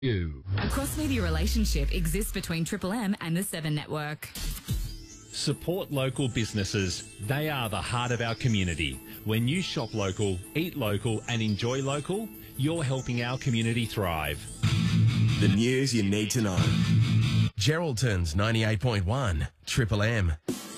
You. A cross-media relationship exists between Triple M and the 7 Network. Support local businesses. They are the heart of our community. When you shop local, eat local and enjoy local, you're helping our community thrive. The news you need to know. Geraldton's 98.1 Triple M.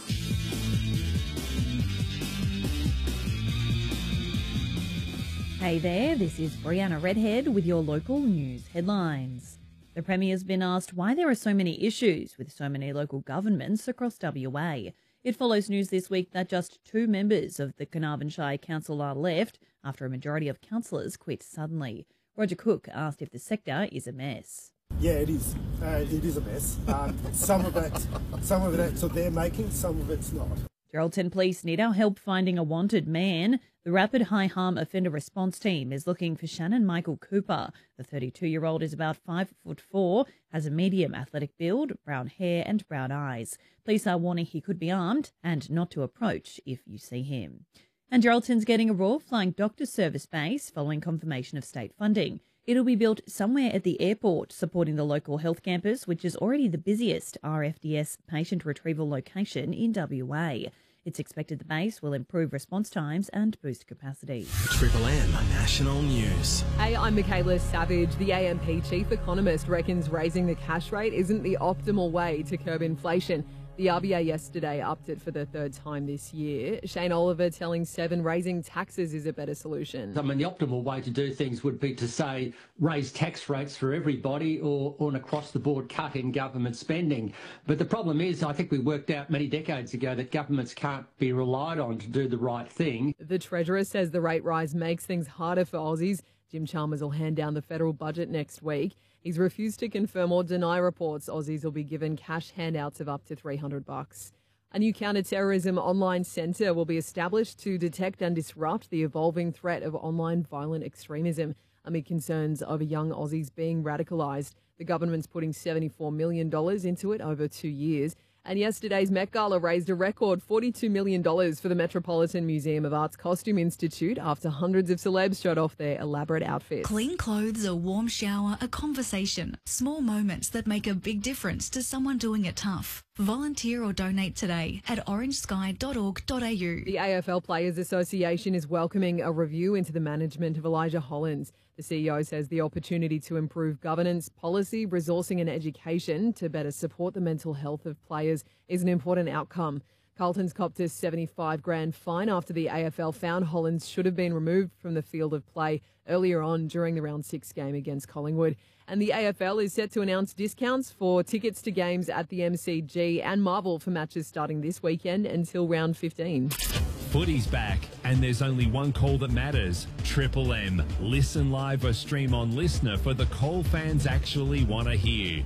Hey there, this is Brianna Redhead with your local news headlines. The Premier's been asked why there are so many issues with so many local governments across WA. It follows news this week that just 2 members of the Carnarvon Shire Council are left after a majority of councillors quit suddenly. Roger Cook asked if the sector is a mess. Yeah, it is. It is a mess. Some of it's of their making, some of it's not. Geraldton Police need our help finding a wanted man. The Rapid High Harm Offender Response Team is looking for Shannon Michael Cooper. The 32-year-old is about 5'4", has a medium athletic build, brown hair and brown eyes. Police are warning he could be armed and not to approach if you see him. And Geraldton's getting a Royal Flying Doctor Service base following confirmation of state funding. It'll be built somewhere at the airport, supporting the local health campus, which is already the busiest RFDS patient retrieval location in WA. It's expected the base will improve response times and boost capacity. Triple M National News. Hey, I'm Michaela Savage. The AMP chief economist reckons raising the cash rate isn't the optimal way to curb inflation. The RBA yesterday upped it for the 3rd time this year. Shane Oliver telling Seven raising taxes is a better solution. I mean, the optimal way to do things would be to, say, raise tax rates for everybody or an across-the-board cut in government spending. But the problem is, I think we worked out many decades ago that governments can't be relied on to do the right thing. The Treasurer says the rate rise makes things harder for Aussies. Jim Chalmers will hand down the federal budget next week. He's refused to confirm or deny reports Aussies will be given cash handouts of up to $300. A new counter-terrorism online centre will be established to detect and disrupt the evolving threat of online violent extremism amid concerns over young Aussies being radicalised. The government's putting $74 million into it over 2 years. And yesterday's Met Gala raised a record $42 million for the Metropolitan Museum of Art's Costume Institute after hundreds of celebs showed off their elaborate outfits. Clean clothes, a warm shower, a conversation. Small moments that make a big difference to someone doing it tough. Volunteer or donate today at orangesky.org.au. The AFL Players Association is welcoming a review into the management of Elijah Hollins. The CEO says the opportunity to improve governance, policy, resourcing and education to better support the mental health of players is an important outcome. Carlton's copped a $75,000 fine after the AFL found Hollins should have been removed from the field of play earlier on during the round 6 game against Collingwood. And the AFL is set to announce discounts for tickets to games at the MCG and Marvel for matches starting this weekend until round 15. Footy's back, and there's only one call that matters. Triple M. Listen live or stream on Listener for the call fans actually want to hear.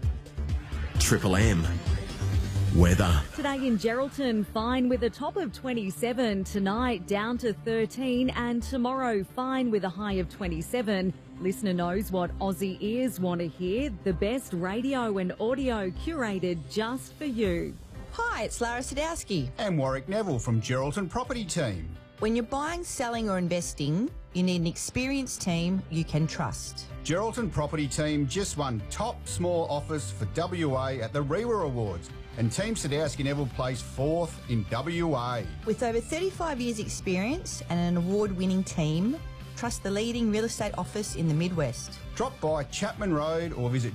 Triple M. Weather. Today in Geraldton, fine with a top of 27. Tonight, down to 13. And tomorrow, fine with a high of 27. Listener knows what Aussie ears want to hear. The best radio and audio curated just for you. Hi, it's Lara Sadowski. And Warwick Neville from Geraldton Property Team. When you're buying, selling or investing, you need an experienced team you can trust. Geraldton Property Team just won top small office for WA at the REWA Awards, and Team Sadowski Neville placed 4th in WA. With over 35 years experience and an award-winning team, trust the leading real estate office in the Midwest. Drop by Chapman Road or visit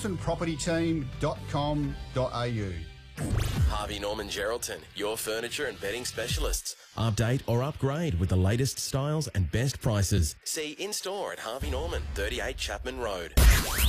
geraldtonpropertyteam.com.au. Harvey Norman Geraldton, your furniture and bedding specialists. Update or upgrade with the latest styles and best prices. See in-store at Harvey Norman, 38 Chapman Road.